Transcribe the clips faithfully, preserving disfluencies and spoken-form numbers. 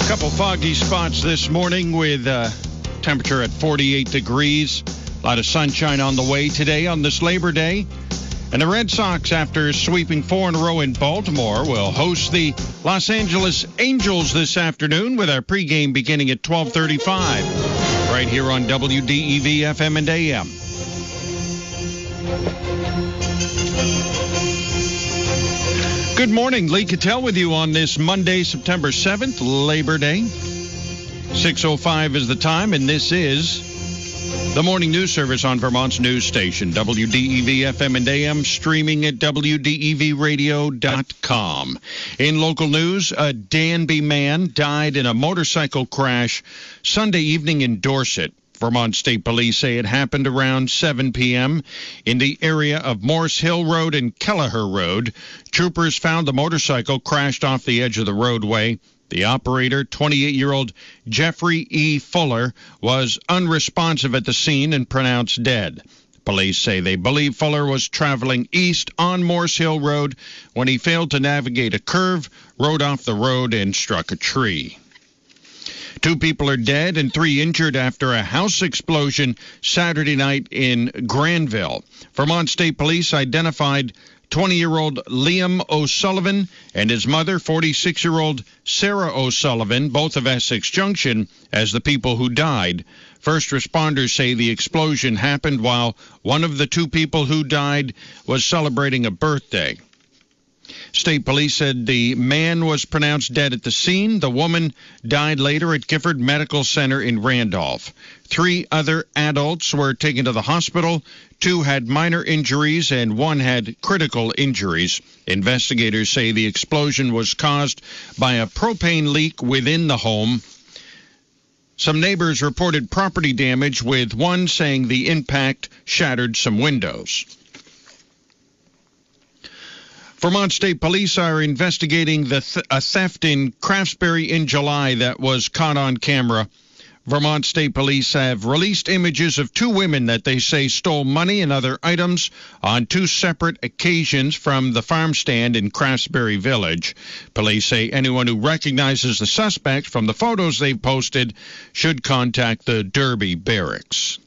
Couple foggy spots this morning with uh, temperature at forty-eight degrees. A lot of sunshine on the way today on this Labor Day. And the Red Sox, after sweeping four in a row in Baltimore, will host the Los Angeles Angels this afternoon with our pregame beginning at twelve thirty-five right here on W D E V F M and A M. Good morning. Lee Cattell with you on this Monday, September seventh, Labor Day. six oh five is the time, and this is the morning news service on Vermont's news station, W D E V F M and A M, streaming at W D E V radio dot com. In local news, a Danby man died in a motorcycle crash Sunday evening in Dorset. Vermont State Police say it happened around seven p.m. in the area of Morse Hill Road and Kelleher Road. Troopers found the motorcycle crashed off the edge of the roadway. The operator, twenty-eight-year-old Jeffrey E. Fuller, was unresponsive at the scene and pronounced dead. Police say they believe Fuller was traveling east on Morse Hill Road when he failed to navigate a curve, rode off the road, and struck a tree. Two people are dead and three injured after a house explosion Saturday night in Granville. Vermont State Police identified twenty-year-old Liam O'Sullivan and his mother, forty-six-year-old Sarah O'Sullivan, both of Essex Junction, as the people who died. First responders say the explosion happened while one of the two people who died was celebrating a birthday. State police said the man was pronounced dead at the scene. The woman died later at Gifford Medical Center in Randolph. Three other adults were taken to the hospital. Two had minor injuries and one had critical injuries. Investigators say the explosion was caused by a propane leak within the home. Some neighbors reported property damage, with one saying the impact shattered some windows. Vermont State Police are investigating the th- a theft in Craftsbury in July that was caught on camera. Vermont State Police have released images of two women that they say stole money and other items on two separate occasions from the farm stand in Craftsbury Village. Police say anyone who recognizes the suspects from the photos they've posted should contact the Derby Barracks.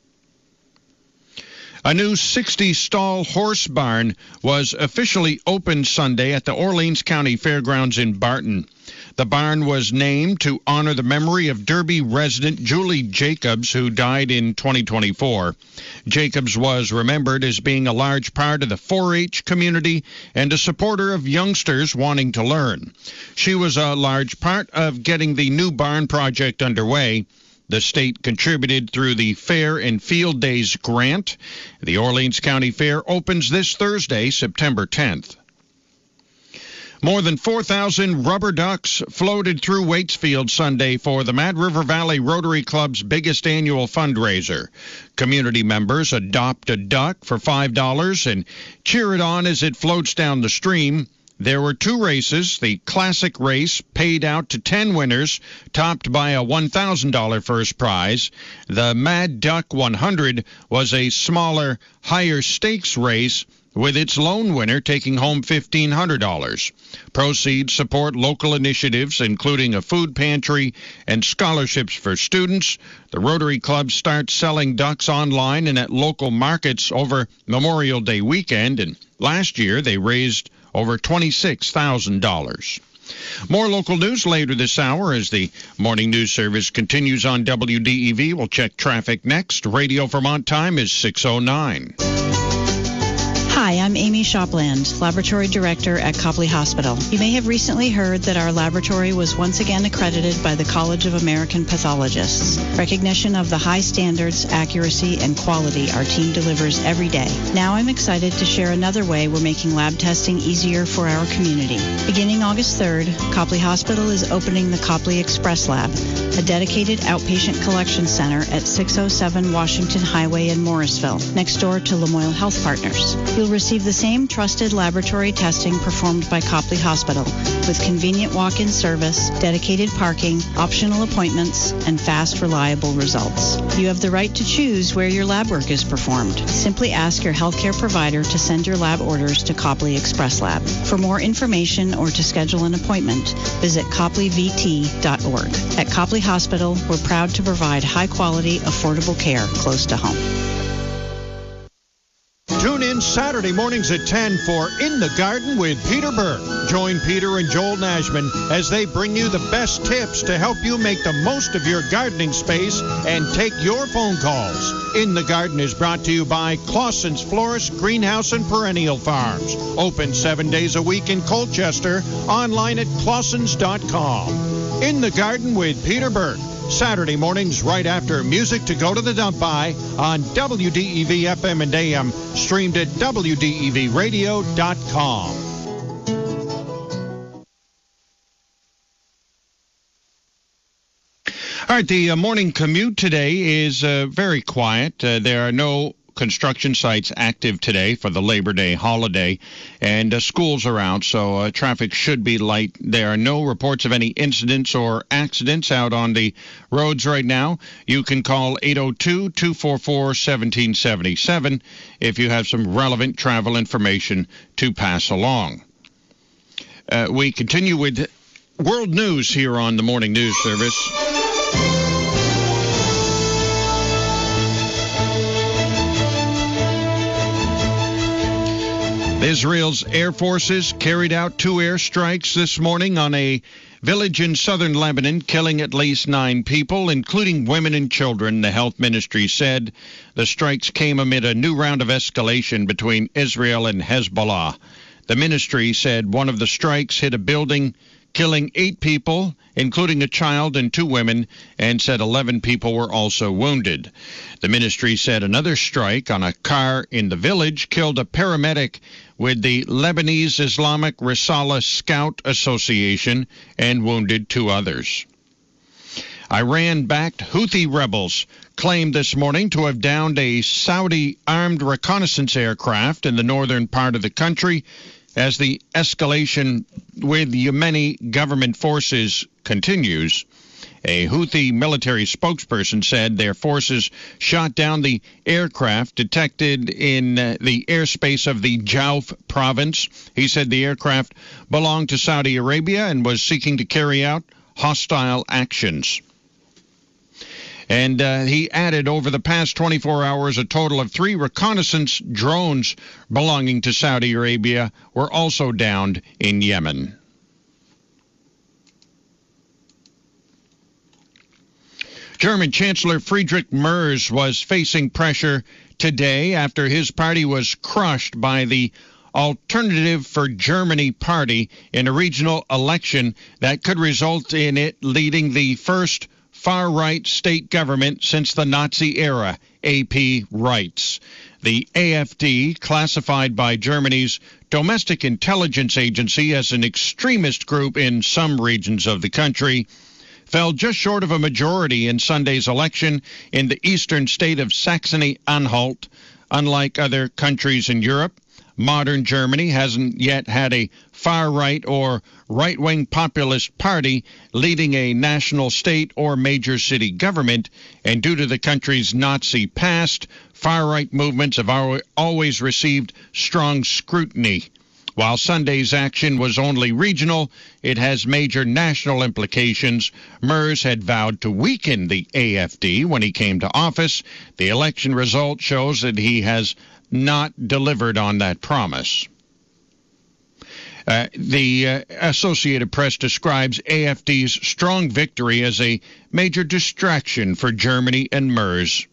A new sixty-stall horse barn was officially opened Sunday at the Orleans County Fairgrounds in Barton. The barn was named to honor the memory of Derby resident Julie Jacobs, who died in twenty twenty-four. Jacobs was remembered as being a large part of the four H community and a supporter of youngsters wanting to learn. She was a large part of getting the new barn project underway. The state contributed through the Fair and Field Days grant. The Orleans County Fair opens this Thursday, September tenth. More than four thousand rubber ducks floated through Waitsfield Sunday for the Mad River Valley Rotary Club's biggest annual fundraiser. Community members adopt a duck for five dollars and cheer it on as it floats down the stream. There were two races. The Classic race paid out to ten winners, topped by a one thousand dollars first prize. The Mad Duck one hundred was a smaller, higher stakes race, with its lone winner taking home fifteen hundred dollars. Proceeds support local initiatives, including a food pantry and scholarships for students. The Rotary Club starts selling ducks online and at local markets over Memorial Day weekend, and last year they raised over twenty-six thousand dollars. More local news later this hour as the morning news service continues on W D E V. We'll check traffic next. Radio Vermont time is six oh nine. Hi, I'm Amy Shopland, Laboratory Director at Copley Hospital. You may have recently heard that our laboratory was once again accredited by the College of American Pathologists. Recognition of the high standards, accuracy, and quality our team delivers every day. Now I'm excited to share another way we're making lab testing easier for our community. Beginning August third, Copley Hospital is opening the Copley Express Lab, a dedicated outpatient collection center at six oh seven Washington Highway in Morrisville, next door to Lamoille Health Partners. You'll Receive the same trusted laboratory testing performed by Copley Hospital with convenient walk-in service, dedicated parking, optional appointments, and fast, reliable results. You have the right to choose where your lab work is performed. Simply ask your healthcare provider to send your lab orders to Copley Express Lab. For more information or to schedule an appointment, visit copley v t dot org. At Copley Hospital, we're proud to provide high-quality, affordable care close to home. Tune in Saturday mornings at ten for In the Garden with Peter Burke. Join Peter and Joel Nashman as they bring you the best tips to help you make the most of your gardening space and take your phone calls. In the Garden is brought to you by Clausen's Florist, Greenhouse, and Perennial Farms. Open seven days a week in Colchester. Online at clausens dot com. In the Garden with Peter Burke. Saturday mornings right after Music to Go to the Dump By on W D E V F M and A M, streamed at W D E V radio dot com. All right, the uh, morning commute today is uh, very quiet. Uh, there are no construction sites active today for the Labor Day holiday, and uh, schools are out, so uh, traffic should be light. There are no reports of any incidents or accidents out on the roads right now. You can call eight oh two, two four four, one seven seven seven if you have some relevant travel information to pass along. Uh, we continue with world news here on the Morning News Service. Israel's air forces carried out two airstrikes this morning on a village in southern Lebanon, killing at least nine people, including women and children, the health ministry said. The strikes came amid a new round of escalation between Israel and Hezbollah. The ministry said one of the strikes hit a building, killing eight people, including a child and two women, and said eleven people were also wounded. The ministry said another strike on a car in the village killed a paramedic with the Lebanese Islamic Risala Scout Association and wounded two others. Iran-backed Houthi rebels claimed this morning to have downed a Saudi armed reconnaissance aircraft in the northern part of the country as the escalation with Yemeni government forces continues. A Houthi military spokesperson said their forces shot down the aircraft detected in uh, the airspace of the Jauf province. He said the aircraft belonged to Saudi Arabia and was seeking to carry out hostile actions. And uh, he added, over the past twenty-four hours, a total of three reconnaissance drones belonging to Saudi Arabia were also downed in Yemen. German Chancellor Friedrich Merz was facing pressure today after his party was crushed by the Alternative for Germany party in a regional election that could result in it leading the first far-right state government since the Nazi era, A P writes. The A F D, classified by Germany's domestic intelligence agency as an extremist group in some regions of the country, fell just short of a majority in Sunday's election in the eastern state of Saxony-Anhalt. Unlike other countries in Europe, modern Germany hasn't yet had a far-right or right-wing populist party leading a national state or major city government, and due to the country's Nazi past, far-right movements have always received strong scrutiny. While Sunday's action was only regional, it has major national implications. Merz had vowed to weaken the A F D when he came to office. The election result shows that he has not delivered on that promise. Uh, the uh, Associated Press describes A F D's strong victory as a major distraction for Germany and Merz.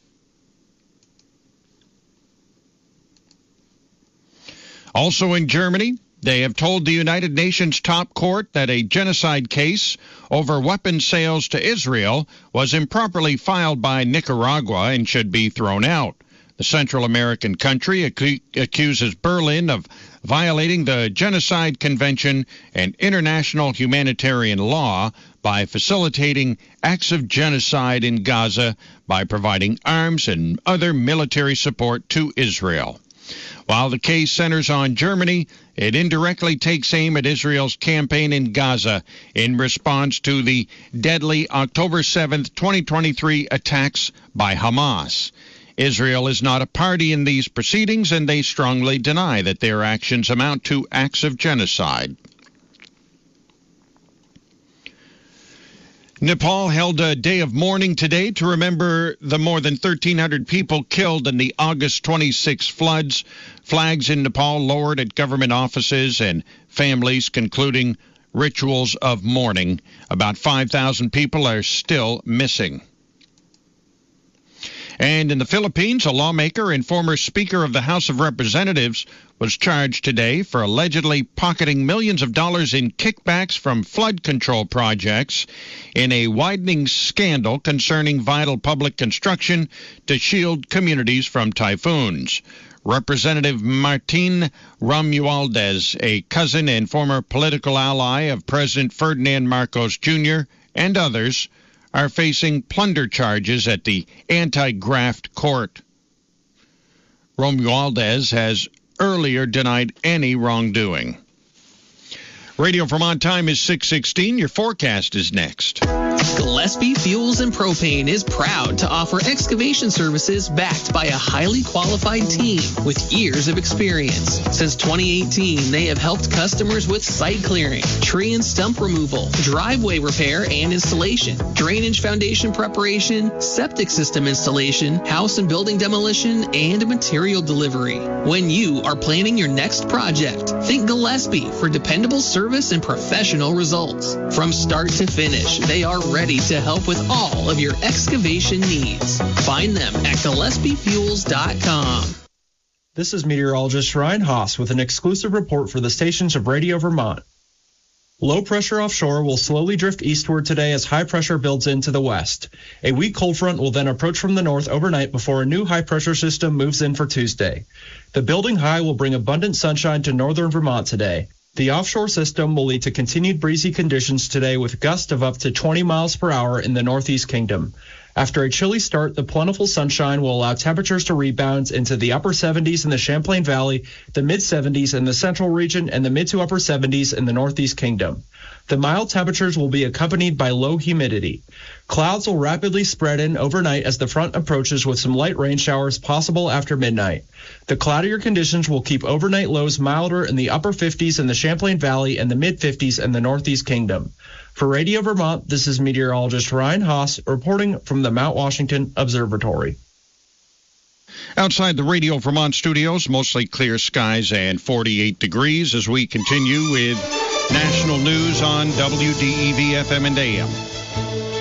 Also in Germany, they have told the United Nations top court that a genocide case over weapons sales to Israel was improperly filed by Nicaragua and should be thrown out. The Central American country ac- accuses Berlin of violating the Genocide Convention and international humanitarian law by facilitating acts of genocide in Gaza by providing arms and other military support to Israel. While the case centers on Germany, it indirectly takes aim at Israel's campaign in Gaza in response to the deadly October seventh, twenty twenty-three attacks by Hamas. Israel is not a party in these proceedings, and they strongly deny that their actions amount to acts of genocide. Nepal held a day of mourning today to remember the more than thirteen hundred people killed in the August twenty-sixth floods. Flags in Nepal lowered at government offices and families concluding rituals of mourning. About five thousand people are still missing. And in the Philippines, a lawmaker and former Speaker of the House of Representatives was charged today for allegedly pocketing millions of dollars in kickbacks from flood control projects in a widening scandal concerning vital public construction to shield communities from typhoons. Representative Martin Romualdez, a cousin and former political ally of President Ferdinand Marcos Junior, and others, are facing plunder charges at the anti-graft court. Romualdez has earlier denied any wrongdoing. Radio Vermont time is six sixteen. Your forecast is next. Gillespie Fuels and Propane is proud to offer excavation services backed by a highly qualified team with years of experience. Since twenty eighteen, they have helped customers with site clearing, tree and stump removal, driveway repair and installation, drainage foundation preparation, septic system installation, house and building demolition, and material delivery. When you are planning your next project, think Gillespie for dependable service and professional results. From start to finish, they are ready to help with all of your excavation needs. Find them at Gillespie Fuels dot com. This is meteorologist Ryan Haas with an exclusive report for the stations of Radio Vermont. Low pressure offshore will slowly drift eastward today as high pressure builds into the west. A weak cold front will then approach from the north overnight before a new high pressure system moves in for Tuesday. The building high will bring abundant sunshine to northern Vermont today. The offshore system will lead to continued breezy conditions today with gusts of up to twenty miles per hour in the Northeast Kingdom. After a chilly start, the plentiful sunshine will allow temperatures to rebound into the upper seventies in the Champlain Valley, the mid-seventies in the central region, and the mid to upper seventies in the Northeast Kingdom. The mild temperatures will be accompanied by low humidity. Clouds will rapidly spread in overnight as the front approaches with some light rain showers possible after midnight. The cloudier conditions will keep overnight lows milder in the upper fifties in the Champlain Valley and the mid-fifties in the Northeast Kingdom. For Radio Vermont, this is meteorologist Ryan Haas reporting from the Mount Washington Observatory. Outside the Radio Vermont studios, mostly clear skies and forty-eight degrees as we continue with national news on W D E V F M and A M.